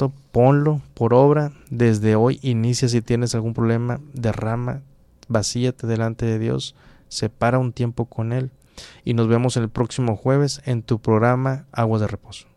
decreto, ponlo por obra. Desde hoy inicia, si tienes algún problema, derrama, vacíate delante de Dios, separa un tiempo con Él. Y nos vemos el próximo jueves en tu programa Aguas de Reposo.